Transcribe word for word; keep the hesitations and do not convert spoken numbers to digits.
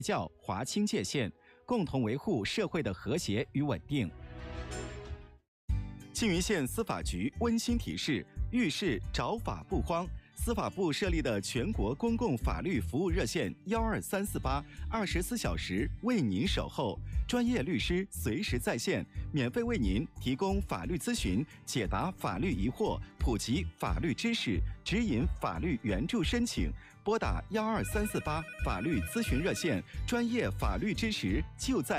较划清界限，共同维护社会的和谐与稳定。缙云县司法局温馨提示：遇事找法不慌。司法部设立的全国公共法律服务热线幺二三四八，二十四小时为您守候，专业律师随时在线，免费为您提供法律咨询，解答法律疑惑，普及法律知识，指引法律援助申请。拨打幺二三四八法律咨询热线，专业法律支持就在